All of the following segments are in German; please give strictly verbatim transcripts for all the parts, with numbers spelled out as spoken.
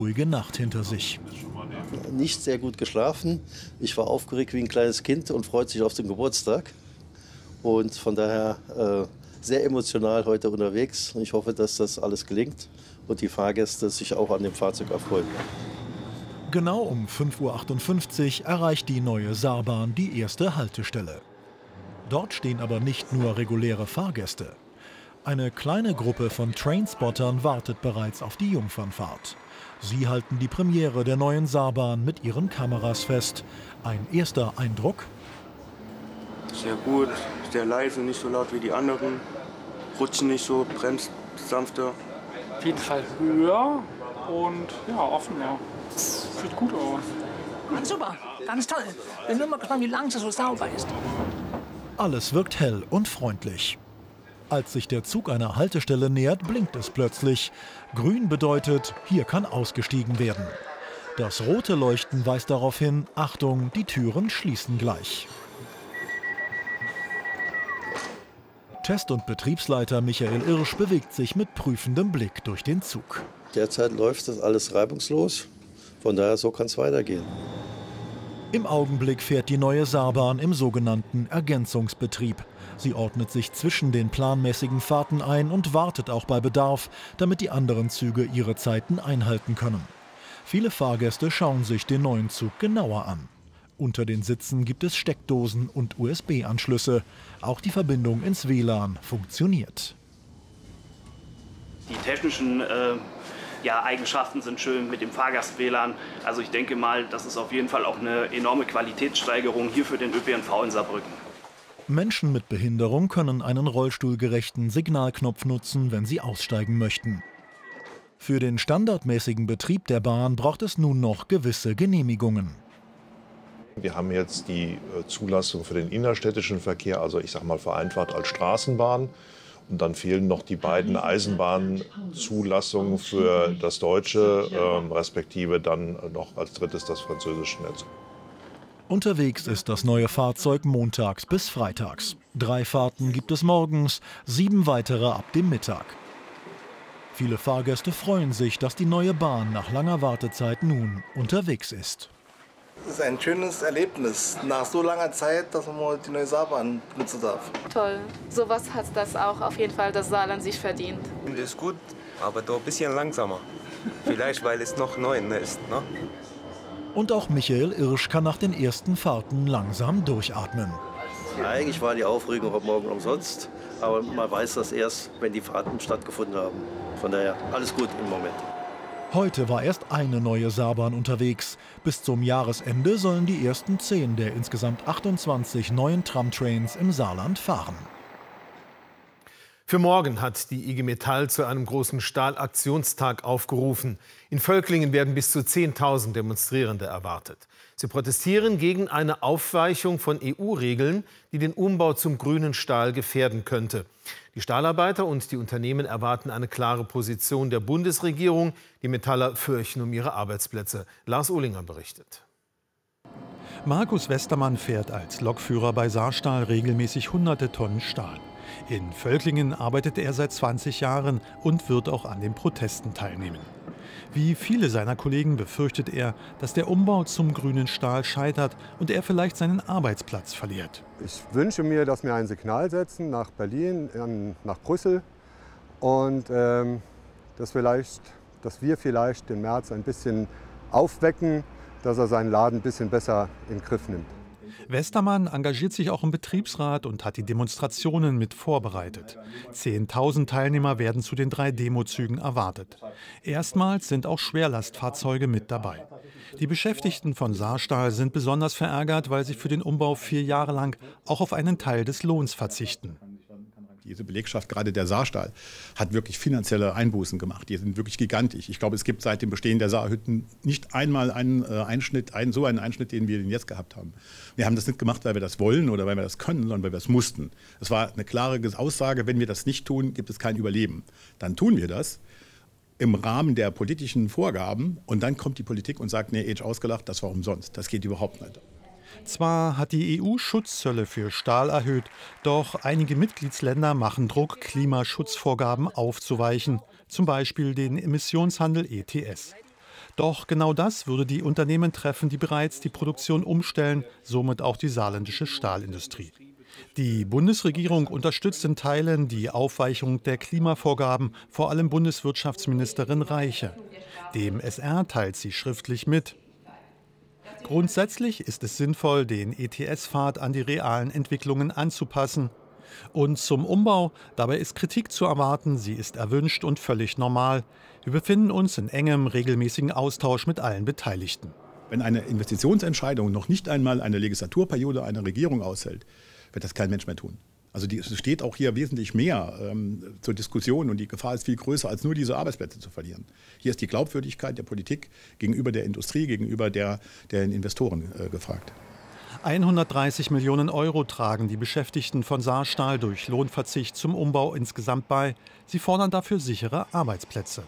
ruhige Nacht hinter sich. Nicht sehr gut geschlafen. Ich war aufgeregt wie ein kleines Kind und freut sich auf den Geburtstag. Und von daher äh, sehr emotional heute unterwegs. Ich hoffe, dass das alles gelingt und die Fahrgäste sich auch an dem Fahrzeug erfreuen. Genau um fünf Uhr achtundfünfzig erreicht die neue Saarbahn die erste Haltestelle. Dort stehen aber nicht nur reguläre Fahrgäste. Eine kleine Gruppe von Trainspottern wartet bereits auf die Jungfernfahrt. Sie halten die Premiere der neuen Saarbahn mit ihren Kameras fest. Ein erster Eindruck? Sehr gut, sehr leise, nicht so laut wie die anderen. Rutschen nicht so, bremst sanfter. Auf jeden Fall höher und ja, offener. Sieht gut aus. Ganz super, ganz toll. Bin nur mal gespannt, wie lange es so sauber ist. Alles wirkt hell und freundlich. Als sich der Zug einer Haltestelle nähert, blinkt es plötzlich. Grün bedeutet, hier kann ausgestiegen werden. Das rote Leuchten weist darauf hin, Achtung, die Türen schließen gleich. Test- und Betriebsleiter Michael Irsch bewegt sich mit prüfendem Blick durch den Zug. Derzeit läuft das alles reibungslos. Von daher, so kann es weitergehen. Im Augenblick fährt die neue Saarbahn im sogenannten Ergänzungsbetrieb. Sie ordnet sich zwischen den planmäßigen Fahrten ein und wartet auch bei Bedarf, damit die anderen Züge ihre Zeiten einhalten können. Viele Fahrgäste schauen sich den neuen Zug genauer an. Unter den Sitzen gibt es Steckdosen und U S B-Anschlüsse. Auch die Verbindung ins W L A N funktioniert. Die technischen äh, ja, Eigenschaften sind schön mit dem Fahrgast-W L A N. Also ich denke mal, das ist auf jeden Fall auch eine enorme Qualitätssteigerung hier für den Ö P N V in Saarbrücken. Menschen mit Behinderung können einen rollstuhlgerechten Signalknopf nutzen, wenn sie aussteigen möchten. Für den standardmäßigen Betrieb der Bahn braucht es nun noch gewisse Genehmigungen. Wir haben jetzt die Zulassung für den innerstädtischen Verkehr, also ich sage mal vereinfacht als Straßenbahn. Und dann fehlen noch die beiden Eisenbahnzulassungen für das deutsche, äh, respektive dann noch als drittes das französische Netz. Unterwegs ist das neue Fahrzeug montags bis freitags. Drei Fahrten gibt es morgens, sieben weitere ab dem Mittag. Viele Fahrgäste freuen sich, dass die neue Bahn nach langer Wartezeit nun unterwegs ist. Es ist ein schönes Erlebnis, nach so langer Zeit, dass man mal die neue Saarbahn benutzen darf. Toll, sowas hat das auch auf jeden Fall das Saarland sich verdient. Das ist gut, aber doch ein bisschen langsamer. Vielleicht, weil es noch neu ist. Ne? Und auch Michael Irsch kann nach den ersten Fahrten langsam durchatmen. Eigentlich war die Aufregung heute Morgen umsonst, aber man weiß das erst, wenn die Fahrten stattgefunden haben. Von daher alles gut im Moment. Heute war erst eine neue Saarbahn unterwegs. Bis zum Jahresende sollen die ersten zehn der insgesamt achtundzwanzig neuen Tramtrains im Saarland fahren. Für morgen hat die I G Metall zu einem großen Stahlaktionstag aufgerufen. In Völklingen werden bis zu zehntausend Demonstrierende erwartet. Sie protestieren gegen eine Aufweichung von E U-Regeln, die den Umbau zum grünen Stahl gefährden könnte. Die Stahlarbeiter und die Unternehmen erwarten eine klare Position der Bundesregierung. Die Metaller fürchten um ihre Arbeitsplätze. Lars Ohlinger berichtet. Markus Westermann fährt als Lokführer bei Saarstahl regelmäßig hunderte Tonnen Stahl. In Völklingen arbeitet er seit zwanzig Jahren und wird auch an den Protesten teilnehmen. Wie viele seiner Kollegen befürchtet er, dass der Umbau zum grünen Stahl scheitert und er vielleicht seinen Arbeitsplatz verliert. Ich wünsche mir, dass wir ein Signal setzen nach Berlin, nach Brüssel und ähm, dass, vielleicht, dass wir vielleicht den Merz ein bisschen aufwecken, dass er seinen Laden ein bisschen besser in den Griff nimmt. Westermann engagiert sich auch im Betriebsrat und hat die Demonstrationen mit vorbereitet. zehntausend Teilnehmer werden zu den drei Demozügen erwartet. Erstmals sind auch Schwerlastfahrzeuge mit dabei. Die Beschäftigten von Saarstahl sind besonders verärgert, weil sie für den Umbau vier Jahre lang auch auf einen Teil des Lohns verzichten. Diese Belegschaft, gerade der Saarstahl, hat wirklich finanzielle Einbußen gemacht. Die sind wirklich gigantisch. Ich glaube, es gibt seit dem Bestehen der Saarhütten nicht einmal einen äh, Einschnitt, einen, so einen Einschnitt, den wir den jetzt gehabt haben. Wir haben das nicht gemacht, weil wir das wollen oder weil wir das können, sondern weil wir es mussten. Es war eine klare Aussage, wenn wir das nicht tun, gibt es kein Überleben. Dann tun wir das im Rahmen der politischen Vorgaben und dann kommt die Politik und sagt, nee, Age ausgelacht, das war umsonst. Das geht überhaupt nicht. Zwar hat die E U Schutzzölle für Stahl erhöht, doch einige Mitgliedsländer machen Druck, Klimaschutzvorgaben aufzuweichen, zum Beispiel den Emissionshandel E T S. Doch genau das würde die Unternehmen treffen, die bereits die Produktion umstellen, somit auch die saarländische Stahlindustrie. Die Bundesregierung unterstützt in Teilen die Aufweichung der Klimavorgaben, vor allem Bundeswirtschaftsministerin Reiche. Dem S R teilt sie schriftlich mit: Grundsätzlich ist es sinnvoll, den E T S-Pfad an die realen Entwicklungen anzupassen. Und zum Umbau, dabei ist Kritik zu erwarten, sie ist erwünscht und völlig normal. Wir befinden uns in engem, regelmäßigen Austausch mit allen Beteiligten. Wenn eine Investitionsentscheidung noch nicht einmal eine Legislaturperiode einer Regierung aushält, wird das kein Mensch mehr tun. Also die, es steht auch hier wesentlich mehr ähm, zur Diskussion und die Gefahr ist viel größer, als nur diese Arbeitsplätze zu verlieren. Hier ist die Glaubwürdigkeit der Politik gegenüber der Industrie, gegenüber der, der Investoren äh, gefragt. hundertdreißig Millionen Euro tragen die Beschäftigten von Saarstahl durch Lohnverzicht zum Umbau insgesamt bei. Sie fordern dafür sichere Arbeitsplätze.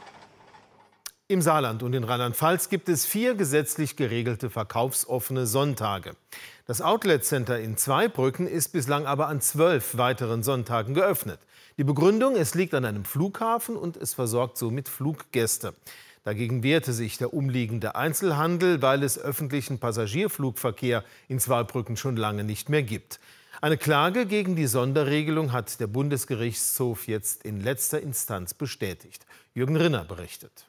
Im Saarland und in Rheinland-Pfalz gibt es vier gesetzlich geregelte verkaufsoffene Sonntage. Das Outlet-Center in Zweibrücken ist bislang aber an zwölf weiteren Sonntagen geöffnet. Die Begründung: Es liegt an einem Flughafen und es versorgt somit Fluggäste. Dagegen wehrte sich der umliegende Einzelhandel, weil es öffentlichen Passagierflugverkehr in Zweibrücken schon lange nicht mehr gibt. Eine Klage gegen die Sonderregelung hat der Bundesgerichtshof jetzt in letzter Instanz bestätigt. Jürgen Rinner berichtet.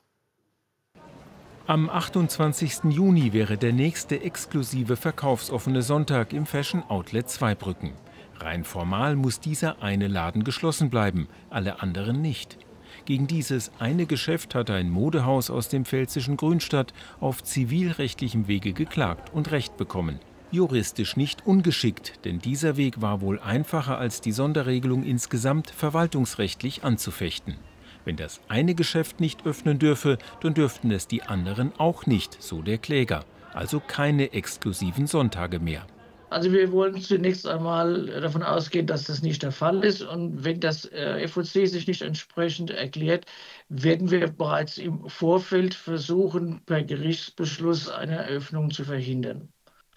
Am achtundzwanzigsten Juni wäre der nächste exklusive verkaufsoffene Sonntag im Fashion Outlet Zweibrücken. Rein formal muss dieser eine Laden geschlossen bleiben, alle anderen nicht. Gegen dieses eine Geschäft hat ein Modehaus aus dem pfälzischen Grünstadt auf zivilrechtlichem Wege geklagt und Recht bekommen. Juristisch nicht ungeschickt, denn dieser Weg war wohl einfacher als die Sonderregelung insgesamt verwaltungsrechtlich anzufechten. Wenn das eine Geschäft nicht öffnen dürfe, dann dürften es die anderen auch nicht, so der Kläger. Also keine exklusiven Sonntage mehr. Also wir wollen zunächst einmal davon ausgehen, dass das nicht der Fall ist. Und wenn das F O C sich nicht entsprechend erklärt, werden wir bereits im Vorfeld versuchen, per Gerichtsbeschluss eine Eröffnung zu verhindern.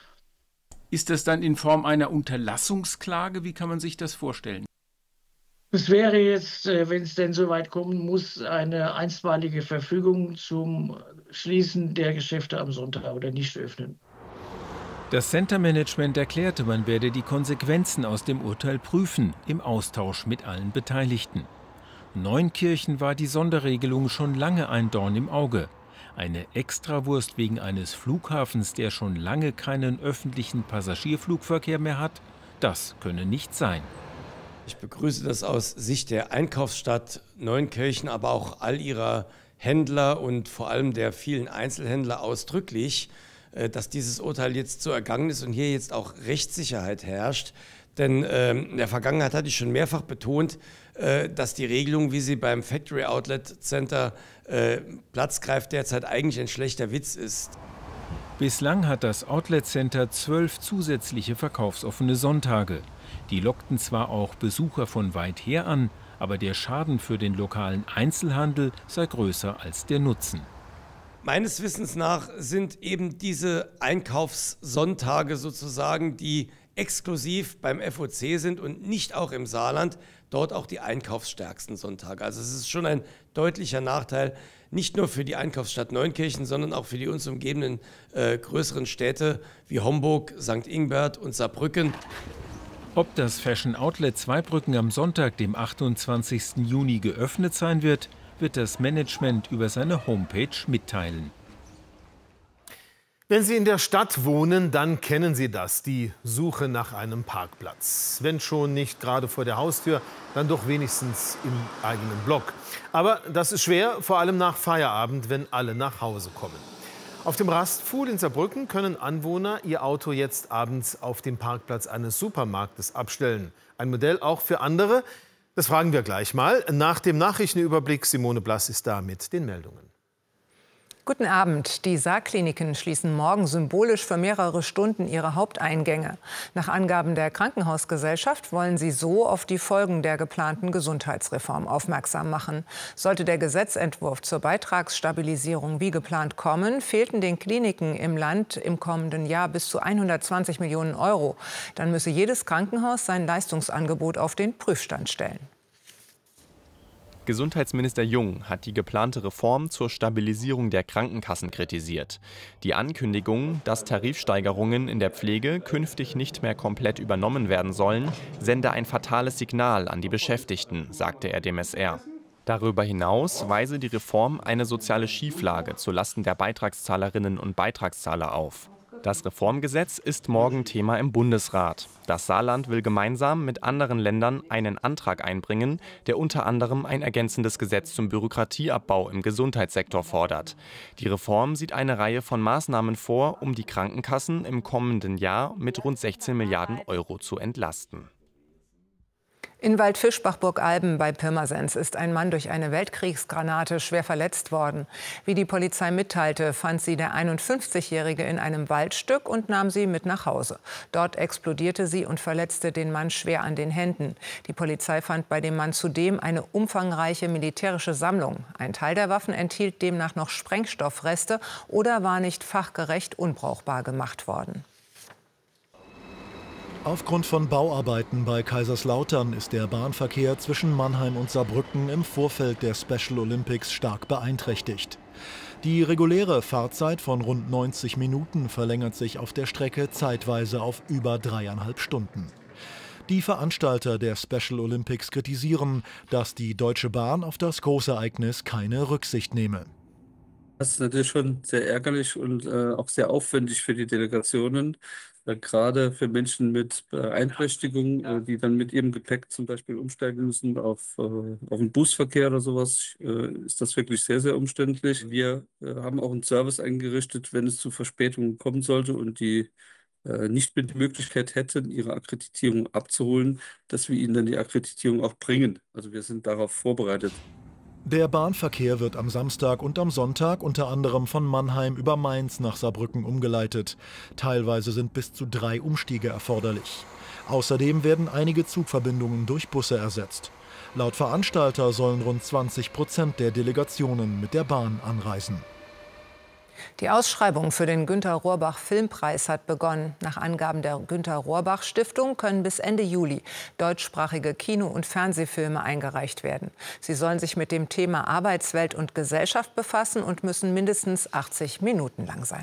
Ist das dann in Form einer Unterlassungsklage? Wie kann man sich das vorstellen? Es wäre jetzt, wenn es denn so weit kommen muss, eine einstweilige Verfügung zum Schließen der Geschäfte am Sonntag oder nicht öffnen. Das Center-Management erklärte, man werde die Konsequenzen aus dem Urteil prüfen, im Austausch mit allen Beteiligten. Neunkirchen war die Sonderregelung schon lange ein Dorn im Auge. Eine Extrawurst wegen eines Flughafens, der schon lange keinen öffentlichen Passagierflugverkehr mehr hat, das könne nicht sein. Ich begrüße das aus Sicht der Einkaufsstadt Neunkirchen, aber auch all ihrer Händler und vor allem der vielen Einzelhändler ausdrücklich, dass dieses Urteil jetzt so ergangen ist und hier jetzt auch Rechtssicherheit herrscht. Denn äh, in der Vergangenheit hatte ich schon mehrfach betont, äh, dass die Regelung, wie sie beim Factory Outlet Center äh, Platz greift, derzeit eigentlich ein schlechter Witz ist. Bislang hat das Outlet Center zwölf zusätzliche verkaufsoffene Sonntage. Die lockten zwar auch Besucher von weit her an, aber der Schaden für den lokalen Einzelhandel sei größer als der Nutzen. Meines Wissens nach sind eben diese Einkaufssonntage sozusagen, die exklusiv beim F O C sind und nicht auch im Saarland, dort auch die einkaufsstärksten Sonntage. Also es ist schon ein deutlicher Nachteil, nicht nur für die Einkaufsstadt Neunkirchen, sondern auch für die uns umgebenden äh, größeren Städte wie Homburg, Sankt Ingbert und Saarbrücken. Ob das Fashion Outlet Zweibrücken am Sonntag, dem achtundzwanzigsten Juni, geöffnet sein wird, wird das Management über seine Homepage mitteilen. Wenn Sie in der Stadt wohnen, dann kennen Sie das, die Suche nach einem Parkplatz. Wenn schon nicht gerade vor der Haustür, dann doch wenigstens im eigenen Block. Aber das ist schwer, vor allem nach Feierabend, wenn alle nach Hause kommen. Auf dem Rastpfuhl in Saarbrücken können Anwohner ihr Auto jetzt abends auf dem Parkplatz eines Supermarktes abstellen. Ein Modell auch für andere? Das fragen wir gleich mal. Nach dem Nachrichtenüberblick, Simone Blass ist da mit den Meldungen. Guten Abend. Die Saarkliniken schließen morgen symbolisch für mehrere Stunden ihre Haupteingänge. Nach Angaben der Krankenhausgesellschaft wollen sie so auf die Folgen der geplanten Gesundheitsreform aufmerksam machen. Sollte der Gesetzentwurf zur Beitragsstabilisierung wie geplant kommen, fehlten den Kliniken im Land im kommenden Jahr bis zu hundertzwanzig Millionen Euro. Dann müsse jedes Krankenhaus sein Leistungsangebot auf den Prüfstand stellen. Gesundheitsminister Jung hat die geplante Reform zur Stabilisierung der Krankenkassen kritisiert. Die Ankündigung, dass Tarifsteigerungen in der Pflege künftig nicht mehr komplett übernommen werden sollen, sende ein fatales Signal an die Beschäftigten, sagte er dem S R. Darüber hinaus weise die Reform eine soziale Schieflage zulasten der Beitragszahlerinnen und Beitragszahler auf. Das Reformgesetz ist morgen Thema im Bundesrat. Das Saarland will gemeinsam mit anderen Ländern einen Antrag einbringen, der unter anderem ein ergänzendes Gesetz zum Bürokratieabbau im Gesundheitssektor fordert. Die Reform sieht eine Reihe von Maßnahmen vor, um die Krankenkassen im kommenden Jahr mit rund sechzehn Milliarden Euro zu entlasten. In Waldfischbach-Burgalben bei Pirmasens ist ein Mann durch eine Weltkriegsgranate schwer verletzt worden. Wie die Polizei mitteilte, fand sie der einundfünfzigjährige in einem Waldstück und nahm sie mit nach Hause. Dort explodierte sie und verletzte den Mann schwer an den Händen. Die Polizei fand bei dem Mann zudem eine umfangreiche militärische Sammlung. Ein Teil der Waffen enthielt demnach noch Sprengstoffreste oder war nicht fachgerecht unbrauchbar gemacht worden. Aufgrund von Bauarbeiten bei Kaiserslautern ist der Bahnverkehr zwischen Mannheim und Saarbrücken im Vorfeld der Special Olympics stark beeinträchtigt. Die reguläre Fahrzeit von rund neunzig Minuten verlängert sich auf der Strecke zeitweise auf über dreieinhalb Stunden. Die Veranstalter der Special Olympics kritisieren, dass die Deutsche Bahn auf das Großereignis keine Rücksicht nehme. Das ist natürlich schon sehr ärgerlich und äh, auch sehr aufwendig für die Delegationen. Äh, gerade für Menschen mit Beeinträchtigungen, äh, die dann mit ihrem Gepäck zum Beispiel umsteigen müssen auf, äh, auf den Busverkehr oder sowas, äh, ist das wirklich sehr, sehr umständlich. Wir äh, haben auch einen Service eingerichtet, wenn es zu Verspätungen kommen sollte und die äh, nicht mit die Möglichkeit hätten, ihre Akkreditierung abzuholen, dass wir ihnen dann die Akkreditierung auch bringen. Also wir sind darauf vorbereitet. Der Bahnverkehr wird am Samstag und am Sonntag unter anderem von Mannheim über Mainz nach Saarbrücken umgeleitet. Teilweise sind bis zu drei Umstiege erforderlich. Außerdem werden einige Zugverbindungen durch Busse ersetzt. Laut Veranstalter sollen rund zwanzig Prozent der Delegationen mit der Bahn anreisen. Die Ausschreibung für den Günter-Rohrbach-Filmpreis hat begonnen. Nach Angaben der Günter-Rohrbach-Stiftung können bis Ende Juli deutschsprachige Kino- und Fernsehfilme eingereicht werden. Sie sollen sich mit dem Thema Arbeitswelt und Gesellschaft befassen und müssen mindestens achtzig Minuten lang sein.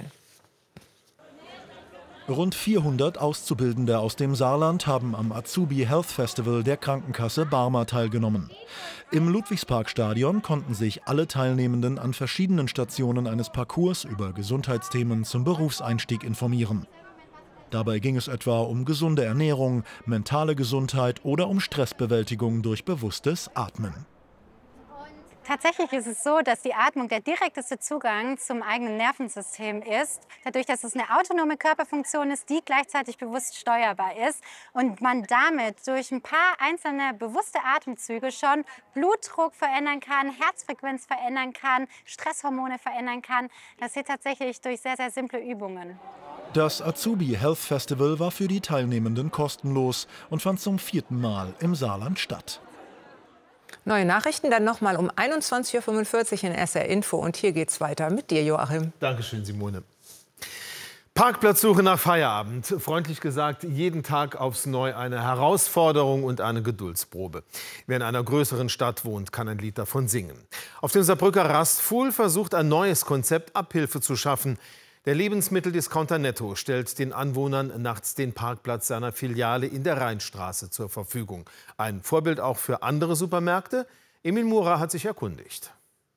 Rund vierhundert Auszubildende aus dem Saarland haben am Azubi Health Festival der Krankenkasse Barmer teilgenommen. Im Ludwigsparkstadion konnten sich alle Teilnehmenden an verschiedenen Stationen eines Parcours über Gesundheitsthemen zum Berufseinstieg informieren. Dabei ging es etwa um gesunde Ernährung, mentale Gesundheit oder um Stressbewältigung durch bewusstes Atmen. Tatsächlich ist es so, dass die Atmung der direkteste Zugang zum eigenen Nervensystem ist. Dadurch, dass es eine autonome Körperfunktion ist, die gleichzeitig bewusst steuerbar ist und man damit durch ein paar einzelne bewusste Atemzüge schon Blutdruck verändern kann, Herzfrequenz verändern kann, Stresshormone verändern kann. Das geht tatsächlich durch sehr, sehr simple Übungen. Das Azubi Health Festival war für die Teilnehmenden kostenlos und fand zum vierten Mal im Saarland statt. Neue Nachrichten dann noch mal um einundzwanzig Uhr fünfundvierzig in S R Info. Und hier geht's weiter mit dir, Joachim. Dankeschön, Simone. Parkplatzsuche nach Feierabend. Freundlich gesagt, jeden Tag aufs Neue eine Herausforderung und eine Geduldsprobe. Wer in einer größeren Stadt wohnt, kann ein Lied davon singen. Auf dem Saarbrücker Rastfuhl versucht ein neues Konzept, Abhilfe zu schaffen. Der Lebensmitteldiscounter Netto stellt den Anwohnern nachts den Parkplatz seiner Filiale in der Rheinstraße zur Verfügung. Ein Vorbild auch für andere Supermärkte? Emil Mura hat sich erkundigt.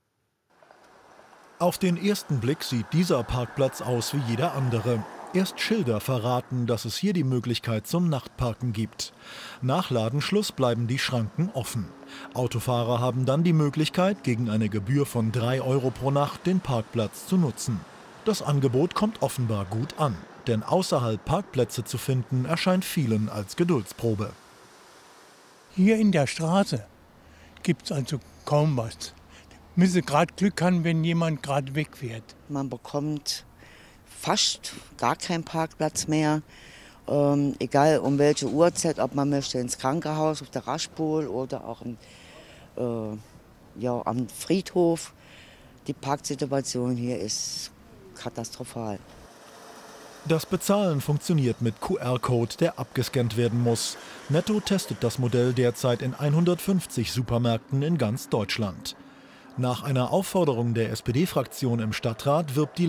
Auf den ersten Blick sieht dieser Parkplatz aus wie jeder andere. Erst Schilder verraten, dass es hier die Möglichkeit zum Nachtparken gibt. Nach Ladenschluss bleiben die Schranken offen. Autofahrer haben dann die Möglichkeit, gegen eine Gebühr von drei Euro pro Nacht den Parkplatz zu nutzen. Das Angebot kommt offenbar gut an, denn außerhalb Parkplätze zu finden, erscheint vielen als Geduldsprobe. Hier in der Straße gibt es also kaum was. Müsse gerade Glück haben, wenn jemand gerade wegfährt. Man bekommt fast gar keinen Parkplatz mehr, ähm, egal um welche Uhrzeit, ob man möchte ins Krankenhaus, auf der Raschpool oder auch im, äh, ja, am Friedhof. Die Parksituation hier ist katastrophal. Das Bezahlen funktioniert mit Q R-Code, der abgescannt werden muss. Netto testet das Modell derzeit in hundertfünfzig Supermärkten in ganz Deutschland. Nach einer Aufforderung der S P D-Fraktion im Stadtrat wirbt die